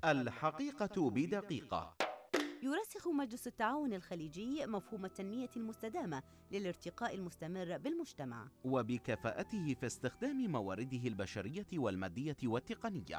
الحقيقة بدقيقة. يرسخ مجلس التعاون الخليجي مفهوم التنمية المستدامة للارتقاء المستمر بالمجتمع، وبكفاءته في استخدام موارده البشرية والمادية والتقنية،